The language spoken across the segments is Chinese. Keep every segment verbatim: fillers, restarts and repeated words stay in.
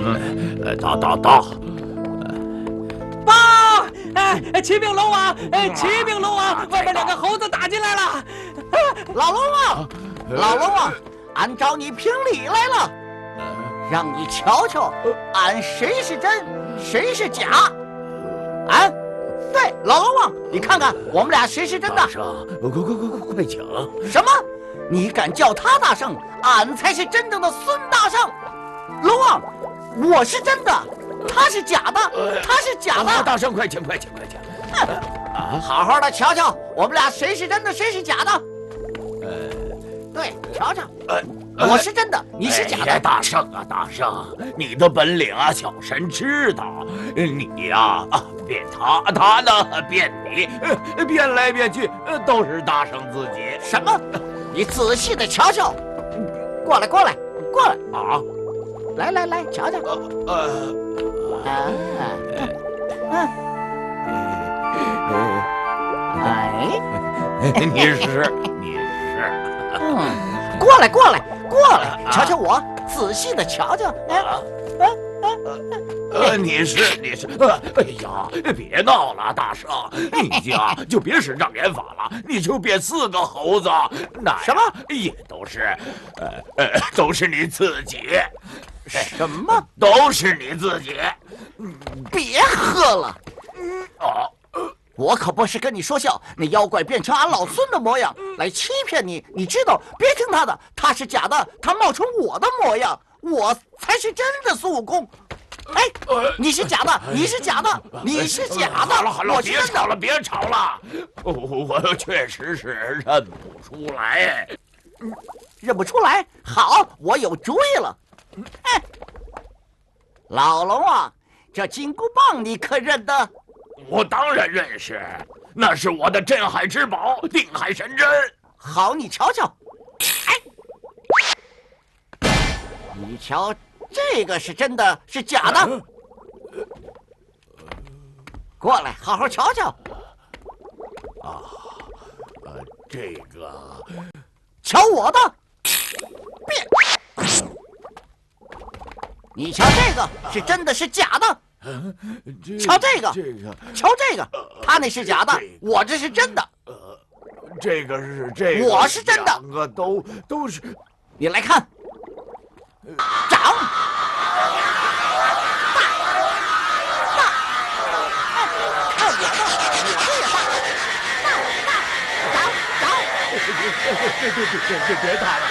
嗯，打打打！ 报！哎，启禀龙王！哎，启禀龙王！外面两个猴子打进来了！ 老龙王，老龙王，俺找你评理来了，让你瞧瞧，俺谁是真，谁是假。啊，对，老龙王，你看看我们俩谁是真的？ 大圣，快快快快快讲！ 什么？你敢叫他大圣？俺才是真正的孙大圣。龙王，我是真的，他是假的，他是假的。 大圣，快讲快讲快讲！ 啊，好好的瞧瞧，我们俩谁是真的，谁是假的？ 呃， 对，瞧瞧，呃，我是真的，你是假的。 哎、大圣啊，大圣，你的本领啊，小神知道。你呀、啊，变他，他呢变你，变来变去都是大圣自己。 什么？你仔细的瞧瞧，过来，过来，过来啊！ 来来来，瞧瞧。 呃， 啊，嗯，哎， 你是你是， 嗯，过来过来过来，瞧瞧我，仔细的瞧瞧。哎，哎哎。 呃，你是你是，呃，哎呀，别闹了，大圣，你家就别使障眼法了，你就变四个猴子，那什么也都是，呃呃，都是你自己， 什么都是你自己， 别喝了， 哦， 我可不是跟你说笑，那妖怪变成俺老孙的模样来欺骗你，你知道？别听他的，他是假的，他冒充我的模样，我才是真的孙悟空。哎，你是假的，你是假的，你是假的！ 好了好了， 我是真的。 别吵了，别吵了，我我确实是认不出来， 认不出来。好，我有主意了。哎，老龙啊，这金箍棒你可认得？ 我当然认识，那是我的镇海之宝，定海神针。 好，你瞧瞧。哎，你瞧。这个是真的，是假的。过来，好好瞧瞧。 啊，呃，这个， 瞧我的，变。你瞧这个是真的，是假的。瞧这个， 这个， 瞧这个，他那是假的，我这是真的。 呃，这个是这个， 我是真的， 两个都都是。 你来看。长，大，大，哎，看我的，我的也大，大，大，长，长。 别别别别别别打了，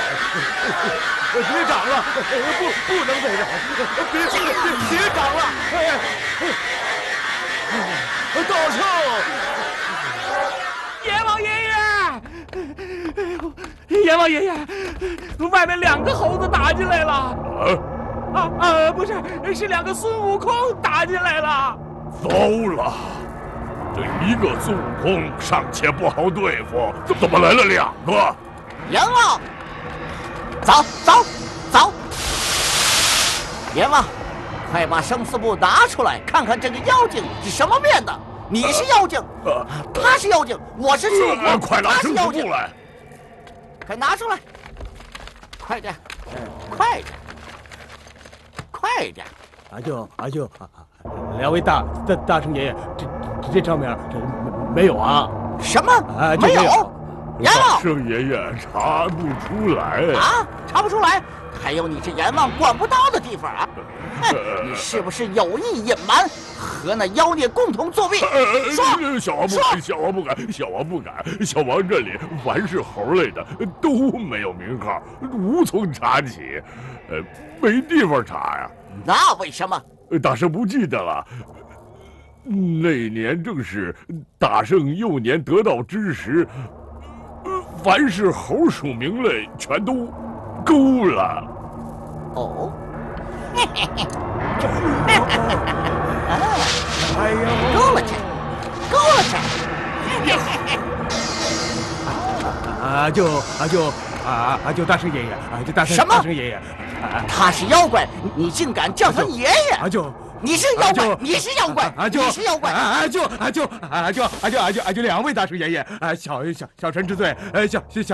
别长了，不不能这样，别别别长了，哎，大圣， 阎王爷爷。阎王爷爷，外面两个猴子打进来了。啊啊啊！不是，是两个孙悟空打进来了。 糟了，这一个孙悟空尚且不好对付，怎么来了两个？ 阎王，走走走！阎王，快把生死簿拿出来，看看这个妖精是什么变的。你是妖精，他是妖精，我是孙悟空， 快拿生死簿来！ 快拿出来！快点，快点，快点！ 阿舅，阿舅，两位大大大圣爷爷，这这这上面这没有啊？ 什么？ 啊， 没有？阎王， 大圣爷爷查不出来啊？查不出来？还有你这阎王管不到的地方啊！哼，你是不是有意隐瞒，和那妖孽共同作弊？说， 小王不敢，小王不敢，小王不敢。小王这里凡是猴类的都没有名号，无从查起，呃，没地方查呀。 那为什么？ 大圣不记得了。那年正是大圣幼年得道之时，凡是猴属名类全都勾了。 哦， 哎呦， 勾了去，勾了去！ 阿舅，阿舅，啊阿舅大圣爷爷，阿舅大圣什么大圣爷爷， 他是妖怪，你竟敢叫他爷爷？ 阿舅。 你是妖怪，你是妖怪， 阿舅， 你是妖怪， 阿舅，阿舅，阿舅，阿舅，阿舅，阿舅，两位大圣爷爷，啊，小小小臣知罪，呃，小小。